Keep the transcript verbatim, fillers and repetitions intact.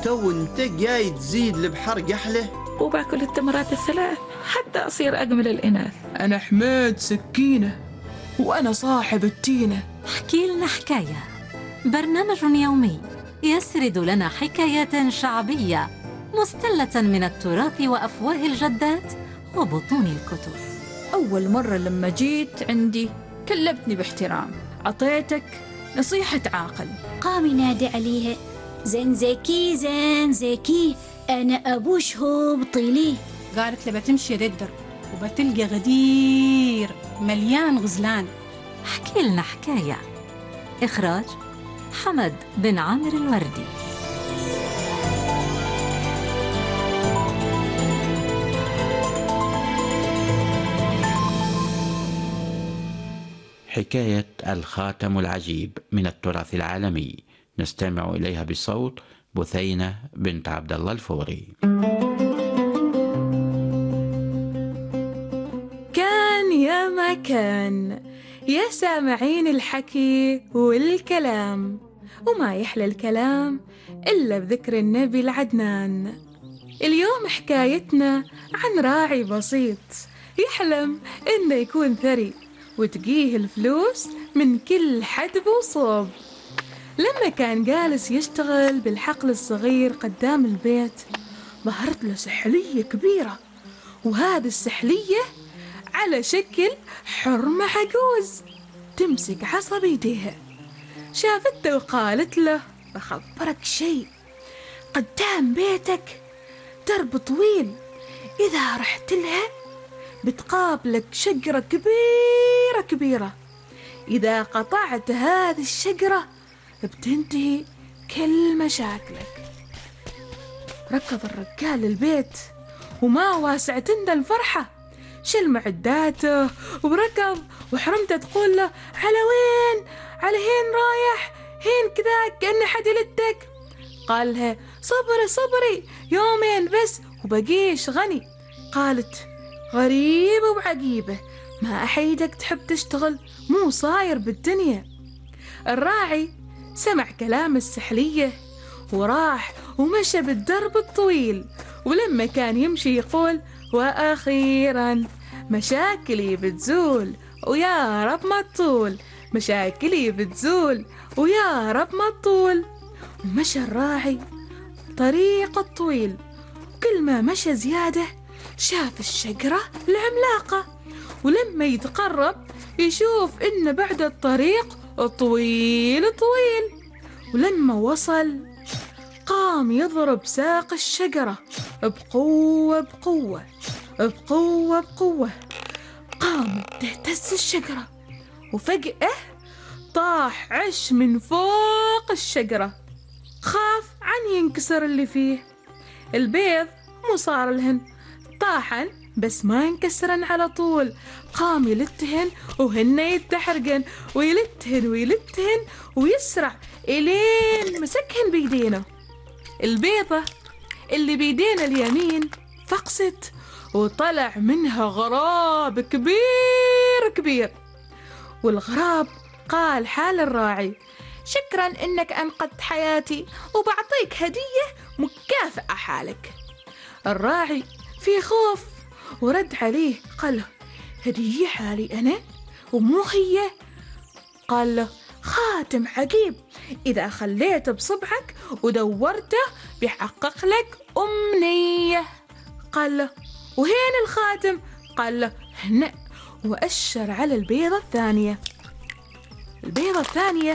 تو انت جاي تزيد البحر قحله؟ وباكل التمرات الثلاث حتى أصير أجمل الإناث. أنا حميد سكينة وأنا صاحب التينة. احكي لنا حكاية، برنامج يومي يسرد لنا حكايات شعبية مستلة من التراث وأفواه الجدات وبطون الكتب. أول مرة لما جيت عندي كلمتني باحترام، عطيتك نصيحة عاقل. قام ينادي عليها زين زكي زين زكي أنا أبوش هو بطيلي. قالت لي بتمشي ددر وبتلقى غدير مليان غزلان. احكي لنا حكاية، إخراج حمد بن عامر الوردي. حكاية الخاتم العجيب من التراث العالمي، نستمع إليها بصوت بثينة بنت عبد الله الفوري. كان يا ما كان يا سامعين الحكي والكلام، وما يحلى الكلام إلا بذكر النبي العدنان. اليوم حكايتنا عن راعي بسيط يحلم إنه يكون ثري وتجيه الفلوس من كل حدب وصوب. لما كان جالس يشتغل بالحقل الصغير قدام البيت ظهرت له سحلية كبيرة، وهذه السحلية على شكل حرمة عجوز تمسك عصا بيديها. شافته وقالت له بخبرك شيء، قدام بيتك درب طويل، إذا رحت لها بتقابلك شجرة كبيرة كبيرة، إذا قطعت هذه الشجرة بتنتهي كل مشاكلك. ركض الرجال البيت وما واسعتنا الفرحة، شل معداته وركض، وحرمته تقول له على وين؟ على هين رايح؟ هين كذا كأن حد يلدك. قال لها صبري صبري يومين بس وبقيش غني. قالت غريبة وعجيبة، ما أحيدك تحب تشتغل، مو صاير بالدنيا. الراعي سمع كلام السحلية وراح ومشى بالدرب الطويل، ولما كان يمشي يقول وأخيرا مشاكلي بتزول ويا رب ما تطول، مشاكلي بتزول ويا رب ما تطول. ومشى الراعي طريق الطويل، وكل ما مشى زيادة شاف الشجرة العملاقة، ولما يتقرب يشوف إن بعد الطريق طويل طويل. ولما وصل قام يضرب ساق الشجرة بقوة بقوة بقوة بقوة، قامت تهتز الشجرة، وفجأة طاح عش من فوق الشجرة. خاف عن ينكسر اللي فيه. البيض مو صار لهن، طاحن بس ما ينكسرن على طول، قام يلتهن وهن يتحرقن ويلتهن ويلتهن ويسرع إلين مسكهن بيدينه. البيضة اللي بيدينا اليمين فقست وطلع منها غراب كبير كبير. والغراب قال حال الراعي شكرا إنك أنقذت حياتي وبعطيك هدية مكافأة حالك. الراعي في خوف ورد عليه قال له هدية حالي أنا ومو هي؟ قال له خاتم عجيب، إذا خليته بصبعك ودورته بيحقق لك أمنية. قال له وهين الخاتم؟ قال له هنا، وأشر على البيضة الثانية. البيضة الثانية